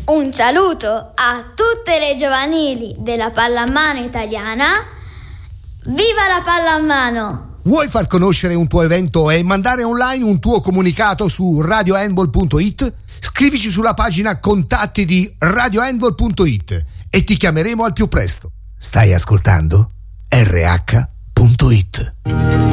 Un saluto a tutte le giovanili della pallamano italiana. Viva la pallamano! Vuoi far conoscere un tuo evento e mandare online un tuo comunicato su radiohandball.it? Scrivici sulla pagina contatti di radiohandball.it e ti chiameremo al più presto. Stai ascoltando? RH.it